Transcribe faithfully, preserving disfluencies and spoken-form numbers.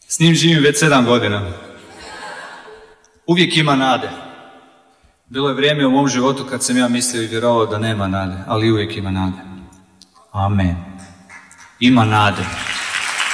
S njim živim već sedam godina. Uvijek ima nade. Bilo je vrijeme u mom životu kad sam ja mislio i vjerovao da nema nade, ali uvijek ima nade. Amen. Ima nade.